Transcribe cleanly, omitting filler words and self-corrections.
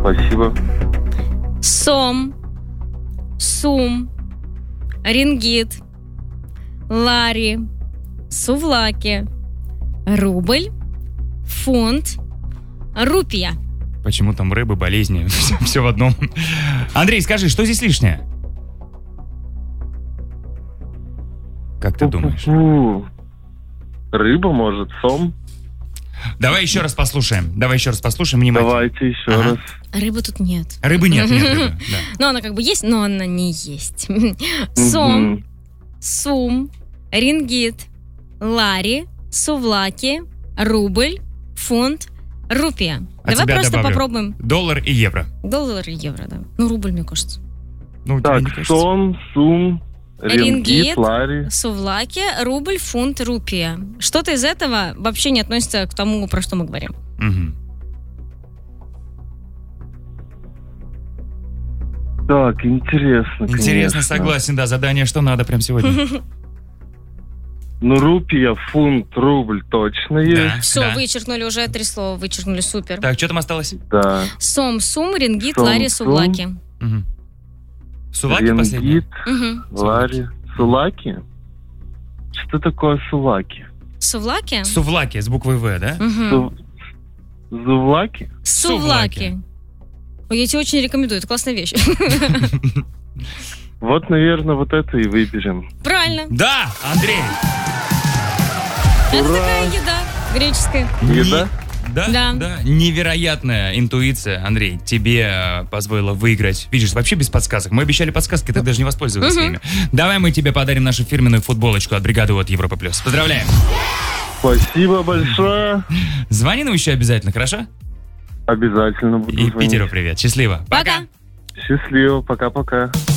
Спасибо. Сом, сум, рингит, лари, сувлаки, рубль, фунт, рупия. Почему там рыбы, болезни, все в одном. Андрей, скажи, что здесь лишнее? Как ты думаешь? Рыба, может, сом? Давай еще раз послушаем. Внимательно. Давайте еще раз. Рыбы тут нет. Рыбы нет рыбы. Да. Ну, она как бы есть, но она не есть. Сом, сум, рингит, лари, сувлаки, рубль, фунт, рупия. А Давай тебя просто добавлю. попробуем. Доллар и евро. Доллар и евро, да. Ну, рубль, мне кажется. Ну, тебе не Так, кажется? сом, сум, рингит, лари. сувлаки, рубль, фунт, рупия. Что-то из этого вообще не относится к тому, про что мы говорим. Мгм. Так, интересно, Интересно, конечно. согласен, да, задание что надо прям сегодня. Ну, рупия, фунт, рубль точно есть. Все, да. вычеркнули уже 3 слова, вычеркнули, супер. Так, что там осталось? Да. Сом, сум, рингит, Сом, лари, сум. сувлаки. Мгм. Сулаки последние? Рингит, Мгм. лари. Сулаки? Что такое сулаки? Сувлаки? Сувлаки с буквой В, да? Мгм. Зувлаки? Сувлаки. Ой, я тебе очень рекомендую, это классная вещь. Вот, наверное, вот это и выберем. Правильно. Да, Андрей! Это такая еда греческая. Еда? Да. Невероятная интуиция, Андрей, тебе позволила выиграть. Видишь, вообще без подсказок. Мы обещали подсказки, ты даже не воспользовался ими. Давай мы тебе подарим нашу фирменную футболочку от бригады от Европа Плюс. Поздравляем. Спасибо большое. Звони нам еще обязательно, хорошо? Обязательно буду И звонить. Питеру привет. Счастливо. Пока. Счастливо. Пока-пока.